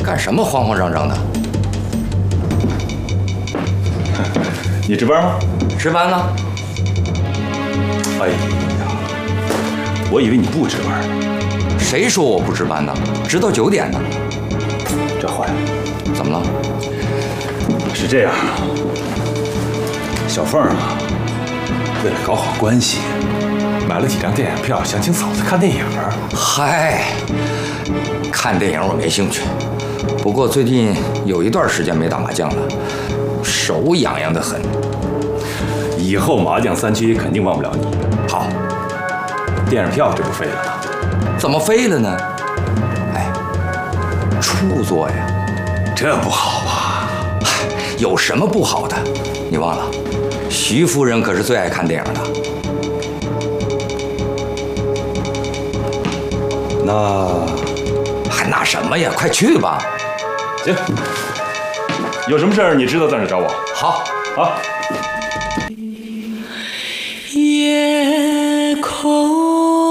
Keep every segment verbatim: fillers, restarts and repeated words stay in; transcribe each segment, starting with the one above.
干什么慌慌张张的？ 你值班吗？ 值班呢。 哎呀，我以为你不值班呢。 谁说我不值班呢？直到九点呢。 这坏了。 怎么了？ 是这样，小凤啊，为了搞好关系，买了几张电影票，想请嫂子看电影。 嗨，看电影我没兴趣，不过最近有一段时间没打麻将了，手痒痒的很。 以后麻将三缺一肯定忘不了你。 好， 电影票这不废了吗？ 怎么废了呢？哎，处作呀， 这不好吧？ 有什么不好的？你忘了，徐夫人可是最爱看电影的。 那还拿什么呀？快去吧。 行，有什么事儿你知道在哪找我。 好， 好。 夜空。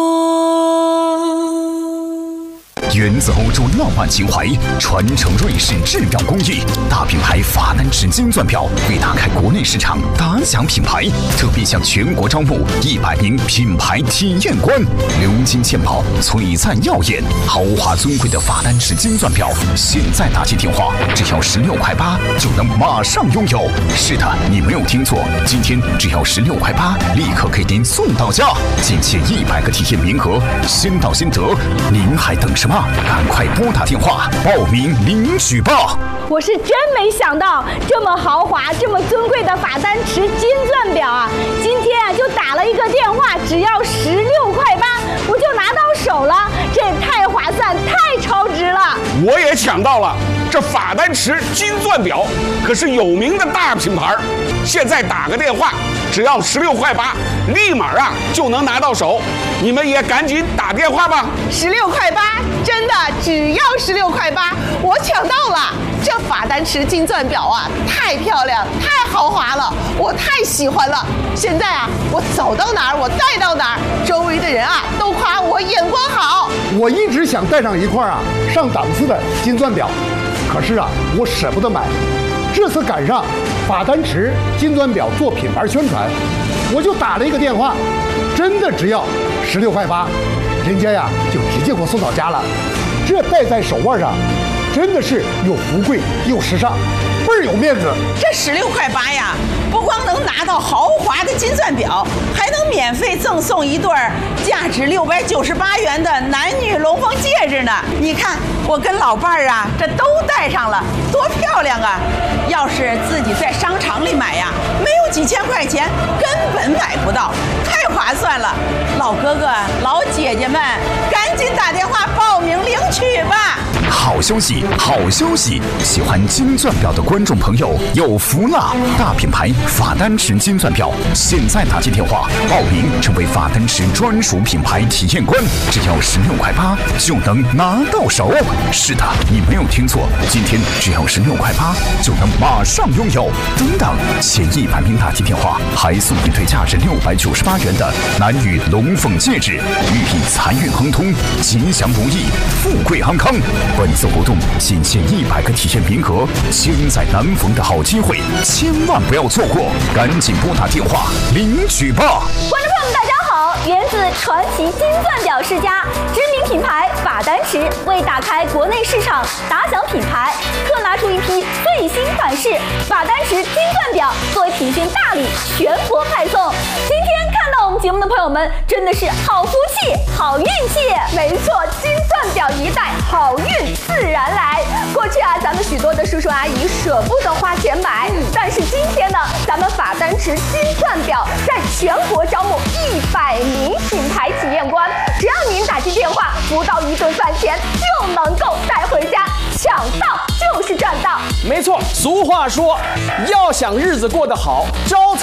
源自欧洲浪漫情怀，传承瑞士质表工艺，大品牌法丹池金钻表为打开国内市场打响品牌，特别向全国招募一百名品牌体验官。鎏金嵌宝，璀璨耀眼，豪华尊贵的法丹池金钻表，现在打起电话只要十六块八就能马上拥有。是的，你没有听错，今天只要十六块八，立刻给您送到家，仅限一百个体验名额，先到先得，您还等什么？赶快拨打电话报名领取吧！ 我是真没想到，这么豪华、这么尊贵的法丹池金钻表啊，今天啊就打了一个电话，只要十六块八，我就拿到手了，这也太划算、太超值了！ 我也抢到了，这法丹池金钻表可是有名的大品牌，现在打个电话，只要十六块八，立马啊就能拿到手。你们也赶紧打电话吧！ 十六块八，真的只要十六块八，我抢到了！这法丹池金钻表啊，太漂亮，太豪华了，我太喜欢了。现在啊，我走到哪儿，我带到哪儿，周围的人啊都夸我眼光好。 我一直想带上一块啊上档次的金钻表，可是啊，我舍不得买。这次赶上法丹池金钻表做品牌宣传，我就打了一个电话，真的只要十六块八，人家呀就直接给我送到家了。这戴在手腕上，真的是又富贵又时尚，倍儿有面子。 这十六块八呀，不光能拿到豪华的金钻表，还能免费赠送一对价值六百九十八元的男女龙凤戒指呢。你看，我跟老伴儿啊，这都戴上了，多漂亮啊！要是自己在商场里买呀，没有几千块钱根本买不到，太划算了。老哥哥、老姐姐们，赶紧打电话报名领取吧！ 好消息，好消息！喜欢金钻表的观众朋友有福了！大品牌法丹池金钻表，现在打进电话报名，成为法丹池专属品牌体验官，只要十六块八就能拿到手。是的，你没有听错，今天只要十六块八就能马上拥有。等等，前一百名打进电话还送一对价值六百九十八元的男女龙凤戒指，寓意财运亨通、吉祥如意、富贵安康。本次活动仅限一百个体验名额，千载难逢的好机会，千万不要错过！赶紧拨打电话领取吧！ 观众朋友们，大家好！源自传奇金钻表世家知名品牌法丹池为打开国内市场打响品牌，特拿出一批最新款式法丹池金钻表作为品宣大礼全国派送。今天看到我们节目的朋友们，真的是好福气、好运气。没错，金钻表一戴，好运自然来。过去啊，咱们许多的叔叔阿姨舍不得花钱买，但是今天呢，咱们法丹池金钻表在全国招募一百名品牌体验官，只要您打进电话，不到一顿饭钱就能够带回家，抢到就是赚到。 没错，俗话说，要想日子过得好，招财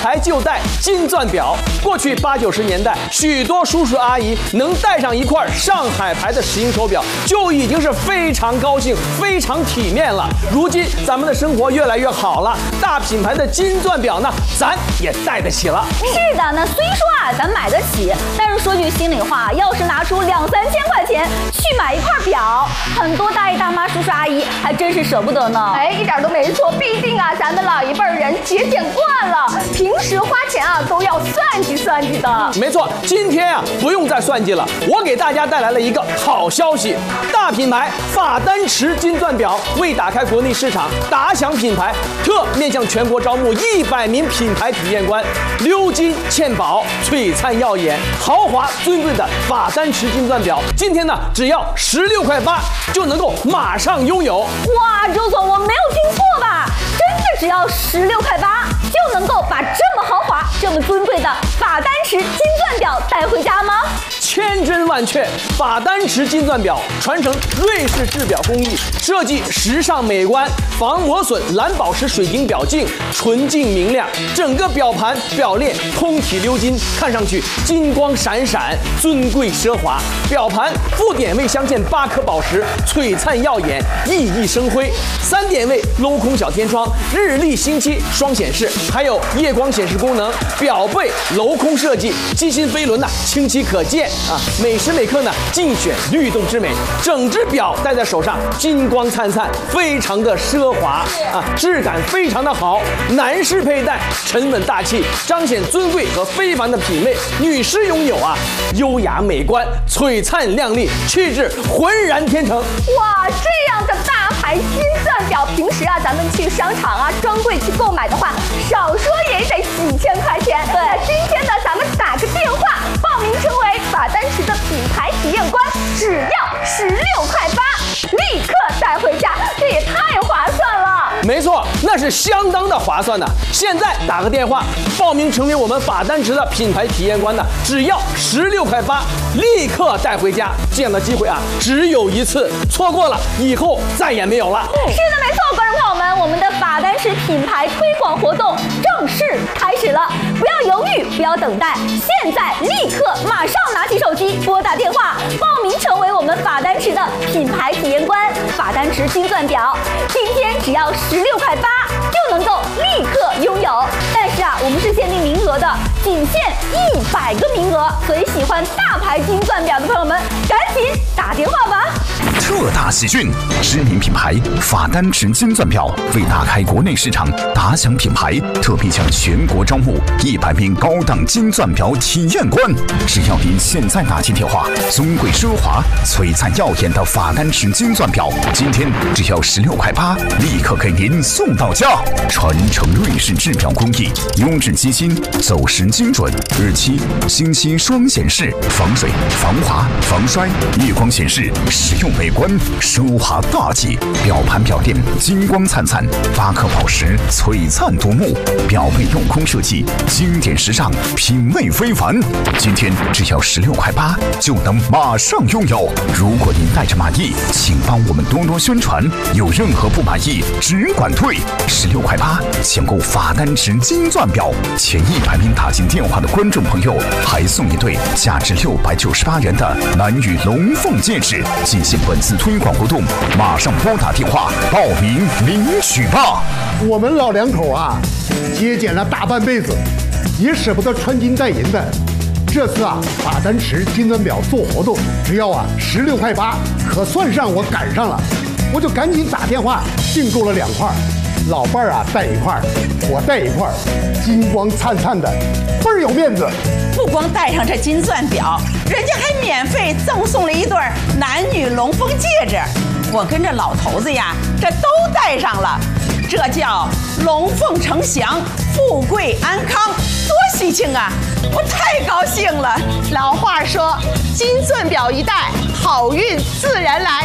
牌就戴金钻表。过去八九十年代，许多叔叔阿姨能戴上一块上海牌的石英手表，就已经是非常高兴、非常体面了。如今咱们的生活越来越好了，大品牌的金钻表呢，咱也戴得起了。 是的，那虽说啊，咱买得起，但是说句心里话，要是拿出两三千块钱去买一块表，很多大爷大妈、叔叔阿姨还真是舍不得呢。 哎，一点都没错，毕竟啊，咱们老一辈人节俭惯了，平时花钱啊都要算计算计的。 没错，今天啊不用再算计了，我给大家带来了一个好消息，大品牌法丹驰金钻表为打开国内市场，打响品牌，特面向全国招募一百名品牌体验官，鎏金嵌宝，璀璨耀眼，豪华尊贵的法丹驰金钻表，今天呢只要十六块八就能够马上拥有。 哇，周总，我没有听错吧？真的只要十六块八就能够把这么豪华、这么尊贵的法丹驰金钻表带回家吗？ 千真万确，法丹驰金钻表传承瑞士制表工艺，设计时尚美观，防磨损蓝宝石水晶表镜，纯净明亮，整个表盘表链通体鎏金，看上去金光闪闪，尊贵奢华。表盘副点位镶嵌八颗宝石，璀璨耀眼，熠熠生辉。三点位镂空小天窗，日历星期双显示，还有夜光显示功能。表背镂空设计，机芯飞轮呐、啊、清晰可见啊，每时每刻呢尽选律动之美。整只表戴在手上，金光灿灿，非常的奢华啊，质感非常的好。男士佩戴沉稳大气，彰显尊贵和非凡的品味；女士拥有啊优雅美观，璀璨亮丽，气质浑然天成。 哇，这样的大牌金钻表，平时啊咱们去商场啊专柜去购买的话，少说也得几千块钱。对，那今天呢，咱们打个电话报名成为法丹驰的品牌体验官，只要十六块八，立刻带回家，这也太划算了。 没错，那是相当的划算的。现在打个电话报名成为我们法丹驰的品牌体验官呢，只要十六块八，立刻带回家。这样的机会啊，只有一次，错过了以后再也没有了。 是的，没错，观众朋友们，我们的法丹驰品牌推广活动正式开始了，不要犹豫，不要等待，现在立刻马上拿起手机拨打电话报名成为我们法丹驰的品牌体验官。法丹驰金钻表今天只要十六块八就能够立刻拥有，但是啊，我们是限定名额的，仅限一百个名额，所以喜欢大牌金钻表的朋友们，赶紧打电话吧。 特大喜讯！知名品牌法丹驰金钻表为打开国内市场，打响品牌，特别向全国招募一百名高档金钻表体验官。只要您现在打进电话，尊贵奢华、璀璨耀眼的法丹驰金钻表，今天只要十六块八，立刻给您送到家。传承瑞士制表工艺，优质机芯，走时精准，日期、星期双显示，防水、防滑、防摔，夜光显示，实用美观，奢华大气。表盘表链金光灿灿，八颗宝石璀璨夺目，表背镂空设计，经典时尚，品味非凡。今天只要十六块八就能马上拥有。如果您带着满意，请帮我们多多宣传，有任何不满意只管退。十六块八抢购法丹驰金钻表，前一百名打进电话的观众朋友还送一对价值六百九十八元的男女龙凤戒指。进行本次推广活动，马上拨打电话报名领取吧。 我们老两口啊，节俭了大半辈子，也舍不得穿金戴银的。这次啊，法丹驰金钻表做活动，只要啊十六块八，可算上我赶上了，我就赶紧打电话订购了两块。老伴儿啊戴一块，我戴一块，金光灿灿的，倍儿有面子。 不光戴上这金钻表，人家还免费赠送了一对男女龙凤戒指。我跟这老头子呀，这都戴上了，这叫龙凤呈祥，富贵安康，多喜庆啊！我太高兴了。 老话说，金钻表一戴，好运自然来，怎么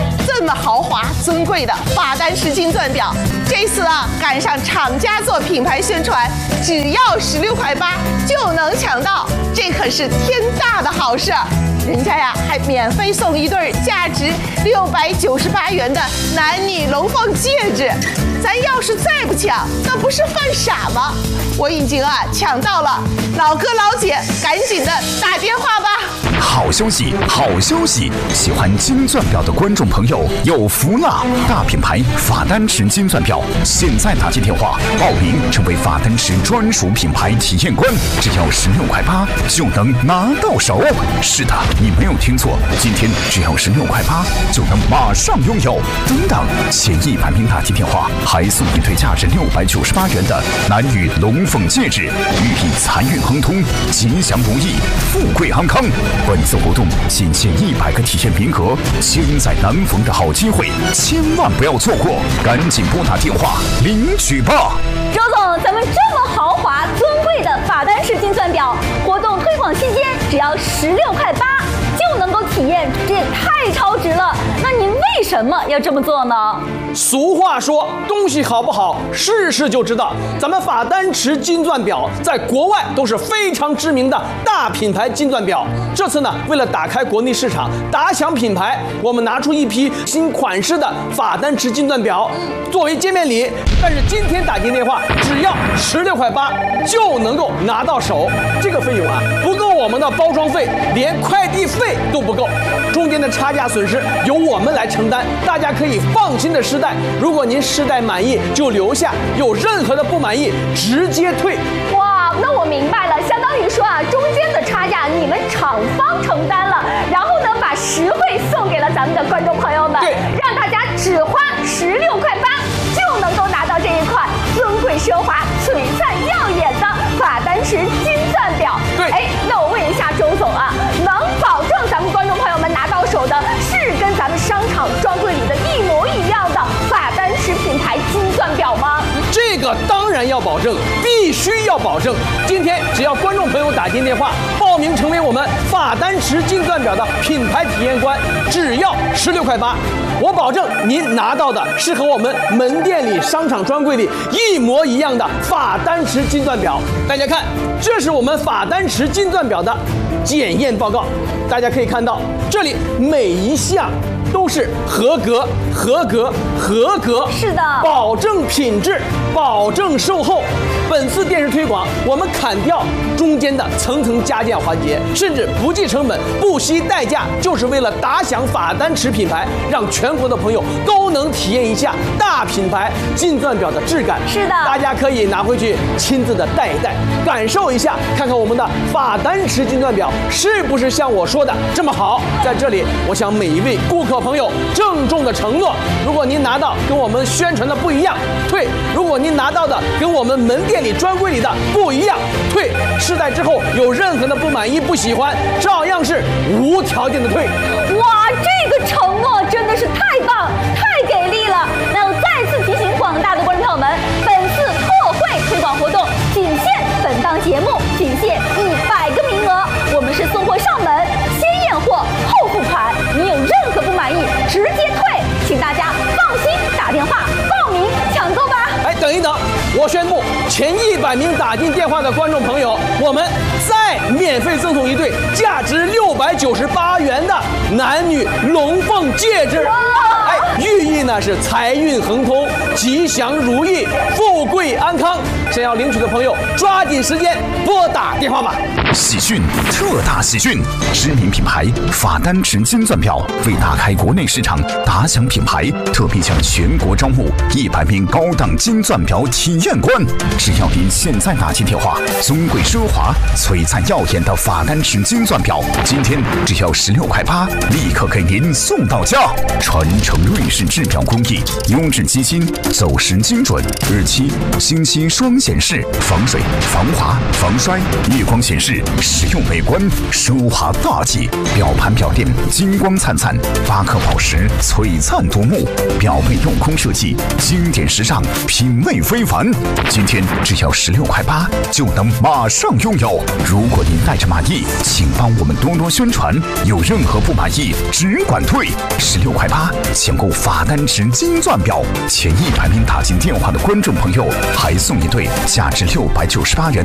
么豪华尊贵的法丹石金钻表，这次啊赶上厂家做品牌宣传，只要十六块八就能抢到，这可是天大的好事。人家呀还免费送一对价值六百九十八元的男女龙凤戒指，咱要是再不抢，那不是犯傻吗？我已经啊抢到了，老哥老姐赶紧的打电话吧。 好消息，好消息！喜欢金钻表的观众朋友有福了！大品牌法丹石金钻表，现在打进电话报名成为法丹石专属品牌体验官，只要十六块八就能拿到手。是的，你没有听错，今天只要十六块八就能马上拥有。等等，前一百名打进电话还送一对价值六百九十八元的男女龙凤戒指，寓意财运亨通、吉祥如意、富贵安康。本次活动仅限一百个体验名额，千载难逢的好机会，千万不要错过！赶紧拨打电话领取吧。 周总，咱们这么豪华尊贵的法丹石金钻表活动推广期间，只要十六块八就能够体验，这也太超值了。那您为什么要这么做呢？ 俗话说，东西好不好，试试就知道。咱们法丹石金钻表在国外都是非常知名的大品牌金钻表。这次呢，为了打开国内市场，打响品牌，我们拿出一批新款式的法丹石金钻表作为见面礼。但是今天打进电话，只要十六块八就能够拿到手。这个费用啊，不够我们的包装费，连快递费都不够，中间的差价损失由我们来承担。大家可以放心的试戴，如果您试戴满意就留下，有任何的不满意直接退。 哇，那我明白了，相当于说啊，中间的差价你们厂方承担了，然后呢把实惠送给了咱们的观众朋友们， 对， 让大家只花十六块八就能够拿到这一款尊贵奢华、璀璨耀眼的法丹石金钻表。 对， 哎，那我问一下周总啊，能保证咱们观众朋友们拿到手的是跟咱们商场专柜里的一模一样的法丹石品牌金钻表吗？ 这个当然要保证，必须要保证。今天只要观众朋友打进电话报名成为我们法丹石金钻表的品牌体验官，只要十六块八，我保证您拿到的是和我们门店里、商场专柜里一模一样的法丹石金钻表。大家看，这是我们法丹石金钻表的检验报告，大家可以看到，这里每一项都是合格、合格、合格， 是的， 保证品质，保证售后。本次电视推广，我们砍掉中间的层层加价环节，甚至不计成本、不惜代价，就是为了打响法丹石品牌，让全国的朋友都能体验一下大品牌金钻表的质感。 是的， 大家可以拿回去亲自的戴一戴，感受一下，看看我们的法丹石金钻表是不是像我说的这么好。在这里，我向每一位顾客朋友郑重的承诺，如果您拿到跟我们宣传的不一样，退；如果您拿到的跟我们门店里专柜里的不一样，退。试戴之后有任何的不满意、不喜欢，照样是无条件的退。 哇，这个承诺真的是太棒、太给力了！那我再次提醒广大的观众朋友们，本次特惠推广活动仅限本档节目，仅限一百个名额。我们是送货上门，先验货后付款，你有任何不满意直接退，请大家放心打电话报名抢购吧。 哎，等一等，我宣布，前一百名打进电话的观众朋友，我们再免费赠送一对价值六百九十八元的男女龙凤戒指。哎，寓意呢是财运亨通、吉祥如意、富贵安康。想要领取的朋友，抓紧时间拨打电话吧。 喜讯，特大喜讯！知名品牌法丹石金钻表为打开国内市场、打响品牌，特别向全国招募一百名高档金钻表体验官。只要您现在打进电话，尊贵奢华、璀璨耀眼的法丹石金钻表，今天只要十六块八，立刻给您送到家。传承瑞士制表工艺，优质机芯，走时精准，日期、星期双光显示，防水、防滑、防摔，夜光显示，实用美观，奢华大气。表盘表垫金光灿灿，八颗宝石璀璨夺目，表背镂空设计，经典时尚，品味非凡。今天只要十六块八就能马上拥有。如果您带着满意，请帮我们多多宣传。有任何不满意，只管退。十六块八抢购法丹池金钻表，前一百名打进电话的观众朋友还送一对价值六百九十八元